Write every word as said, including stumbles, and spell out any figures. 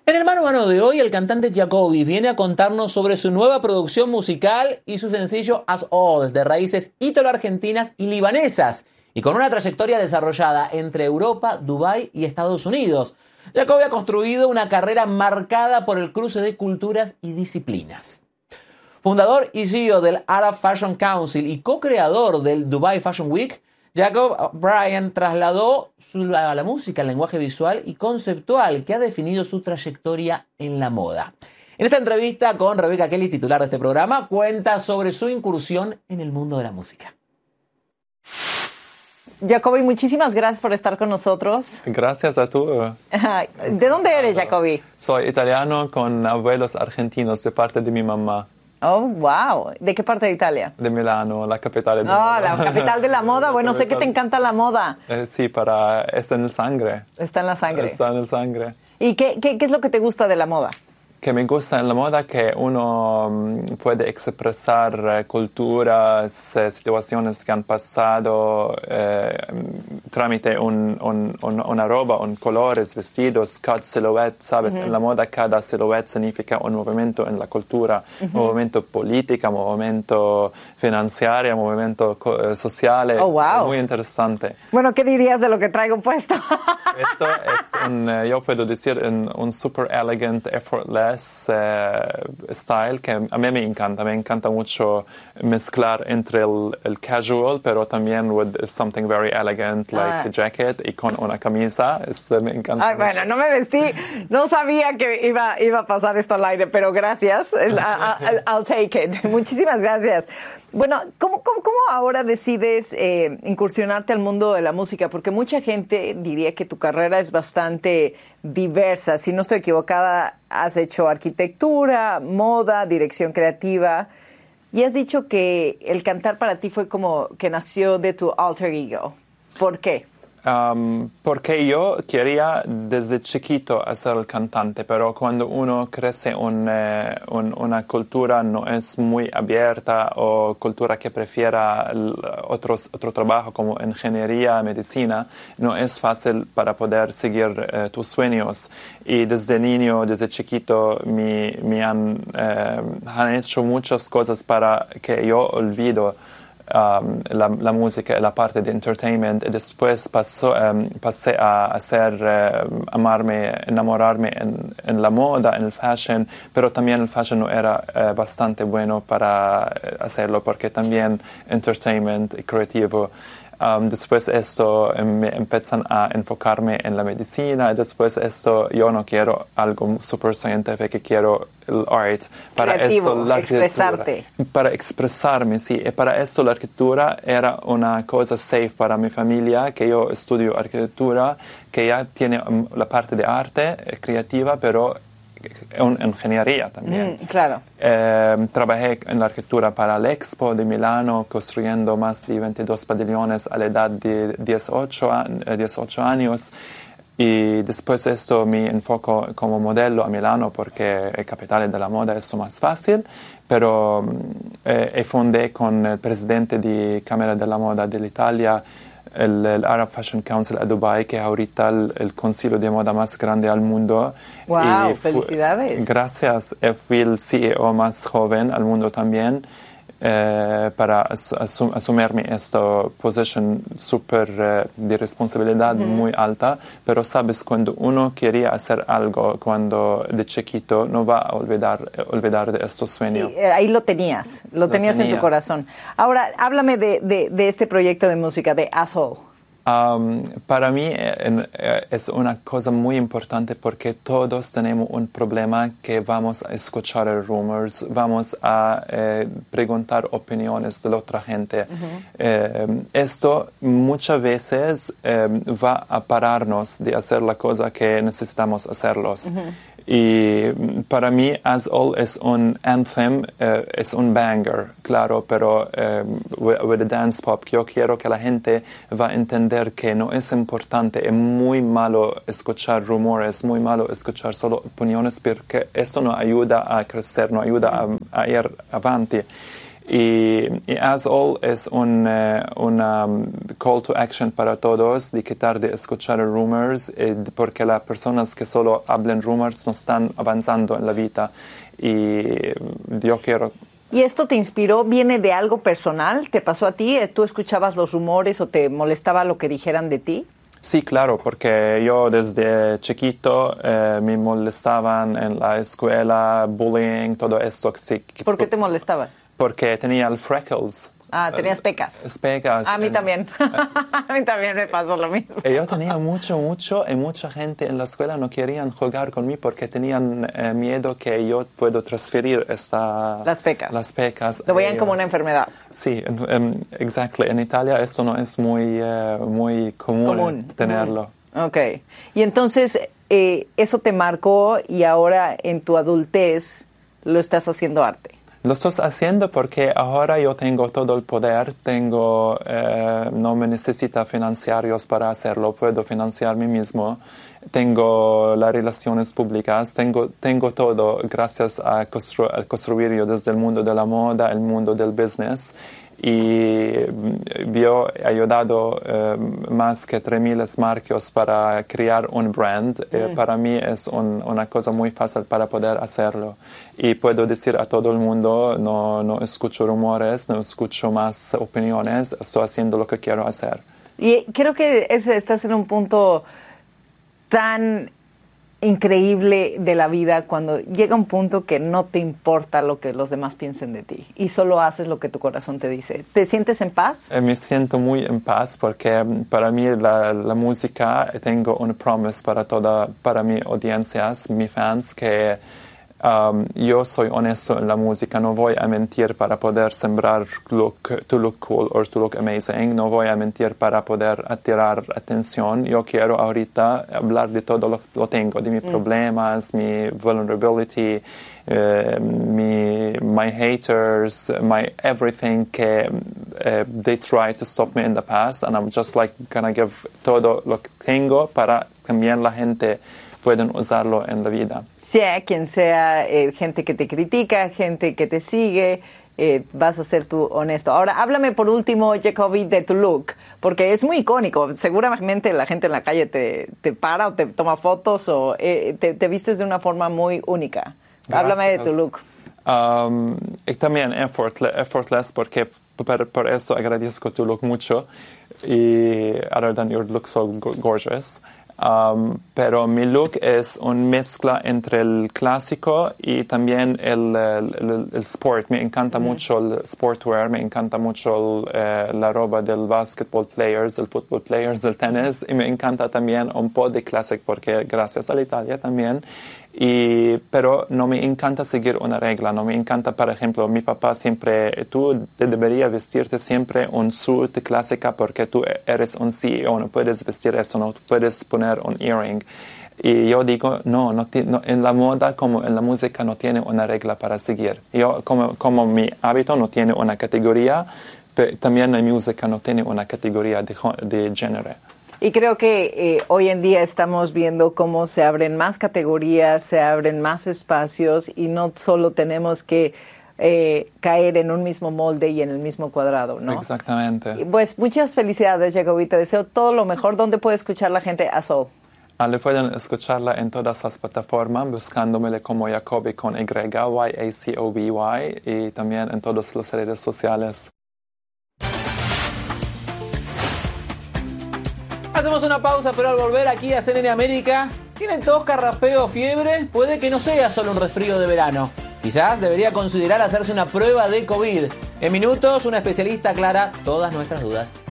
En el Mano a Mano de hoy, el cantante Jacoby viene a contarnos sobre su nueva producción musical y su sencillo As All, de raíces ítalo-argentinas y libanesas, y con una trayectoria desarrollada entre Europa, Dubái y Estados Unidos. Jacoby ha construido una carrera marcada por el cruce de culturas y disciplinas. Fundador y C E O del Arab Fashion Council y co-creador del Dubai Fashion Week, Jacob Bryan trasladó su, la, la música al lenguaje visual y conceptual que ha definido su trayectoria en la moda. En esta entrevista con Rebecca Kelly, titular de este programa, cuenta sobre su incursión en el mundo de la música. Jacoby, muchísimas gracias por estar con nosotros. Gracias a tú. ¿De dónde eres, Jacoby? Soy italiano con abuelos argentinos de parte de mi mamá. Oh, wow. ¿De qué parte de Italia? De Milano, la capital de la moda. Oh, la capital de la moda. Bueno, sé que te encanta la moda. Eh, sí, para está en el sangre. Está en la sangre. Está en el sangre. ¿Y qué, qué, qué es lo que te gusta de la moda? Que me gusta en la moda que uno um, puede expresar uh, culturas, uh, situaciones que han pasado eh, tramite un, un, un, una ropa, un colores, vestidos, cut, silhouette, ¿sabes? Uh-huh. En la moda cada silhouette significa un movimiento en la cultura, uh-huh. movimiento político, movimiento financiero, movimiento uh, social. Oh, wow. Muy interesante. Bueno, ¿qué dirías de lo que traigo puesto? Esto es un, uh, yo puedo decir, un, un super elegant, effortless Uh, style que a mí me encanta. Me encanta mucho mezclar entre el, el casual, pero también with something very elegant, like ah. a jacket y con una camisa. Es, me encanta Ay, mucho. Bueno, no me vestí, no sabía que iba, iba a pasar esto al aire, pero gracias. I'll, I'll, I'll take it. Muchísimas gracias. Bueno, ¿cómo, cómo, cómo ahora decides eh, incursionarte al mundo de la música? Porque mucha gente diría que tu carrera es bastante diversa. Si no estoy equivocada, has hecho arquitectura, moda, dirección creativa. Y has dicho que el cantar para ti fue como que nació de tu alter ego. ¿Por qué? Um, porque yo quería desde chiquito ser el cantante, pero cuando uno crece un, eh, un, una cultura no es muy abierta o cultura que prefiera otros, otro trabajo como ingeniería, medicina, no es fácil para poder seguir eh, tus sueños. Y desde niño, desde chiquito, me, me han, eh, han hecho muchas cosas para que yo olvido Um, la, la música y la parte de entertainment y después pasó, um, pasé a hacer uh, amarme, enamorarme en, en la moda, en el fashion, pero también el fashion no era uh, bastante bueno para hacerlo porque también entertainment y creativo. Um, después esto me empiezan a enfocarme en la medicina y después esto yo no quiero algo super científico, quiero el art. Para Creativo, esto la expresarte. Para expresarme, sí. Y para esto la arquitectura era una cosa safe para mi familia, que yo estudio arquitectura, que ya tiene um, la parte de arte eh, creativa, pero en ingeniería también. Mm, claro. Eh, trabajé en la arquitectura para el Expo de Milano, construyendo más de veintidós pabellones a la edad de dieciocho años. Y después de esto me enfoco como modelo a Milano porque es capital de la moda, es más fácil. Pero eh, fundé con el presidente de Cámara de la Moda de Italia el, el Arab Fashion Council a Dubai, que es ahorita el, el concilio de moda más grande del mundo. ¡Wow! Y ¡Felicidades! Gracias. Fui el C E O más joven al mundo también. Eh, para asum asumirme esta posición súper uh, de responsabilidad uh-huh. muy alta, pero sabes, cuando uno quería hacer algo cuando de chiquito, no va a olvidar, olvidar de estos sueños. Sí, ahí lo tenías, lo, lo tenías, tenías en tu corazón. Ahora, háblame de, de, de este proyecto de música, de As All. Um, para mí eh, eh, es una cosa muy importante porque todos tenemos un problema que vamos a escuchar rumors, vamos a eh, preguntar opiniones de la otra gente. Uh-huh. eh, esto muchas veces eh, va a pararnos de hacer la cosa que necesitamos hacerlos. Uh-huh. Y para mí As All es un anthem, eh, es un banger, claro, pero eh, with the dance pop, yo quiero que la gente va a entender que no es importante, es muy malo escuchar rumores, muy malo escuchar solo opiniones, porque esto no ayuda a crecer, no ayuda a, a ir adelante. Y, y As All es un eh, una um, call to action para todos de quitar de escuchar rumors, eh, porque las personas que solo hablan rumors no están avanzando en la vida. Y yo quiero... ¿Y esto te inspiró? ¿Viene de algo personal? ¿Te pasó a ti? ¿Tú escuchabas los rumores o te molestaba lo que dijeran de ti? Sí, claro, porque yo desde chiquito eh, me molestaban en la escuela, bullying, todo esto. Sí, ¿Por qué te molestaban? Porque tenía el freckles. Ah, tenías pecas. Pecas. A mí en, también. A mí también me pasó lo mismo. Yo tenía mucho, mucho, y mucha gente en la escuela no querían jugar conmigo porque tenían eh, miedo que yo puedo transferir esta... Las pecas. Las pecas. Lo veían como una enfermedad. Sí, um, exactly. En Italia esto no es muy, uh, muy común, común tenerlo. Mm. Ok. Y entonces, eh, eso te marcó y ahora en tu adultez lo estás haciendo arte. Lo estoy haciendo porque ahora yo tengo todo el poder, tengo, eh, no me necesita financiarios para hacerlo, puedo financiar mí mismo, tengo las relaciones públicas, tengo, tengo todo gracias a, constru a construir yo desde el mundo de la moda, el mundo del business. Y yo he ayudado eh, más que tres mil marcas para crear un brand. Mm. Eh, para mí es un, una cosa muy fácil para poder hacerlo. Y puedo decir a todo el mundo, no, no escucho rumores, no escucho más opiniones, estoy haciendo lo que quiero hacer. Y creo que es, estás en un punto tan increíble de la vida cuando llega un punto que no te importa lo que los demás piensen de ti y solo haces lo que tu corazón te dice. ¿Te sientes en paz? Eh, me siento muy en paz porque para mí la, la música, tengo un promise para toda, para mis audiencias, mis fans, que um, yo soy honesto en la música, no voy a mentir para poder sembrar look, to look cool or to look amazing, no voy a mentir para poder atirar atención. Yo quiero ahorita hablar de todo lo que lo tengo, de mis mm. problemas, mi vulnerability, uh, mi, my haters, my everything que uh, they try to stop me in the past, and I'm just like gonna give todo lo que tengo para también la gente pueden usarlo en la vida. Sea quien sea, eh, gente que te critica, gente que te sigue, eh, vas a ser tú honesto. Ahora, háblame por último, Jacoby, de tu look, porque es muy icónico. Seguramente la gente en la calle te, te para o te toma fotos o eh, te, te vistes de una forma muy única. Gracias. Háblame de tu look. Um, y también effortless, effortless porque por, por eso agradezco tu look mucho. Y other than your look so gorgeous. Um, pero mi look es una mezcla entre el clásico y también el, el, el, el sport. Me encanta mm. mucho el sportwear, me encanta mucho el, eh, la ropa del basketball players, del football players, del tenis, y me encanta también un poco de classic porque gracias a la Italia también. Y, pero no me encanta seguir una regla, no me encanta, por ejemplo, mi papá siempre, tú te deberías vestirte siempre un suit clásica porque tú eres un C E O, no puedes vestir eso, no puedes poner un earring. Y yo digo, no, no, no, en la moda como en la música no tiene una regla para seguir. Yo, como, como mi hábito no tiene una categoría, pero también la música no tiene una categoría de, de género. Y creo que eh, hoy en día estamos viendo cómo se abren más categorías, se abren más espacios y no solo tenemos que eh, caer en un mismo molde y en el mismo cuadrado, ¿no? Exactamente. Y pues muchas felicidades, Jacoby. Te deseo todo lo mejor. ¿Dónde puede escuchar la gente As All? Ah, le pueden escucharla en todas las plataformas, buscándomele como Jacoby con Y, Y A C O B Y, y también en todas las redes sociales. Hacemos una pausa, pero al volver aquí a C N N América, ¿tienen tos, carraspeo o fiebre? Puede que no sea solo un resfrío de verano. Quizás debería considerar hacerse una prueba de COVID. En minutos, una especialista aclara todas nuestras dudas.